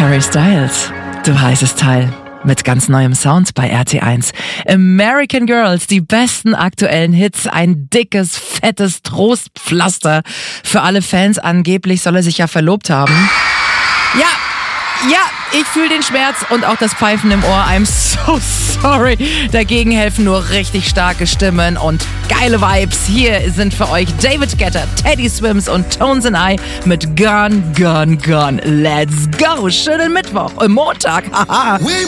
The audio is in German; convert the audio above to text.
Harry Styles, du heißes Teil. Mit ganz neuem Sound bei RT1. American Girls, die besten aktuellen Hits, ein dickes, fettes Trostpflaster für alle Fans. Angeblich soll er sich ja verlobt haben. Ja, ich fühle den Schmerz und auch das Pfeifen im Ohr. I'm so sorry. Dagegen helfen nur richtig starke Stimmen und geile Vibes. Hier sind für euch David Guetta, Teddy Swims und Tones and I mit Gone, Gone, Gone. Let's go. Schönen Mittwoch, Montag. Haha.